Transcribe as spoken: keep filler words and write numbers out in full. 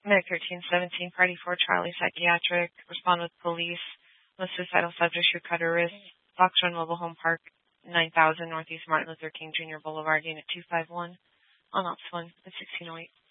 Medic thirteen seventeen, Party four, Charlie Psychiatric. Respond with police. The suicidal subject who cut her wrist. Fox Run Mobile Home Park, nine thousand Northeast Martin Luther King Junior Boulevard, Unit two five one. On Ops one at sixteen oh eight.